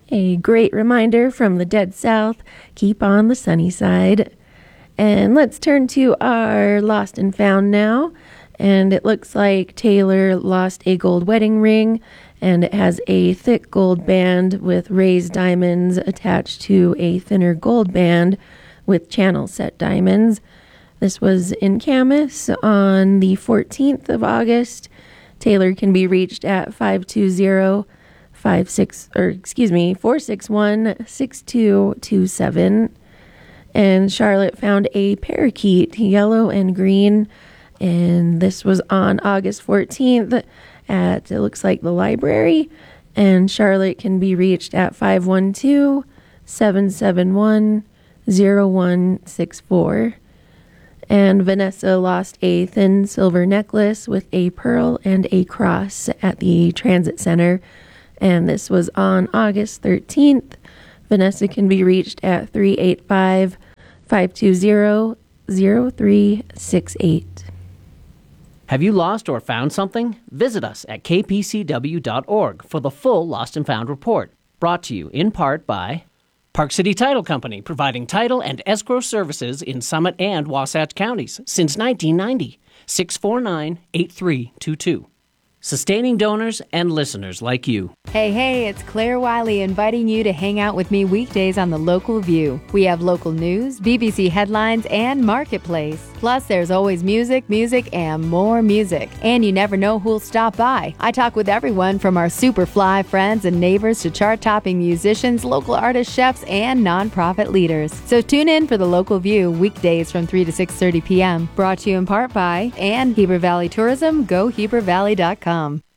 A great reminder from the Dead South, keep on the sunny side. And let's turn to our lost and found now. And it looks like Taylor lost a gold wedding ring, and it has a thick gold band with raised diamonds attached to a thinner gold band with channel set diamonds. This was in Camas on the 14th of August. Taylor can be reached at 461-6227. And Charlotte found a parakeet, yellow and green, and this was on August 14th at, it looks like, the library. And Charlotte can be reached at 512-771-0164. And Vanessa lost a thin silver necklace with a pearl and a cross at the transit center, and this was on August 13th. Vanessa can be reached at 385-520-0368. Have you lost or found something? Visit us at kpcw.org for the full Lost and Found report, brought to you in part by Park City Title Company, providing title and escrow services in Summit and Wasatch counties since 1990. 649-8322. Sustaining donors and listeners like you. Hey, it's Claire Wiley inviting you to hang out with me weekdays on The Local View. We have local news, BBC headlines, and Marketplace. Plus, there's always music, and more music. And you never know who'll stop by. I talk with everyone from our super fly friends and neighbors to chart-topping musicians, local artists, chefs, and nonprofit leaders. So tune in for The Local View weekdays from 3 to 6:30 p.m. Brought to you in part by and Heber Valley Tourism, GoHeberValley.com.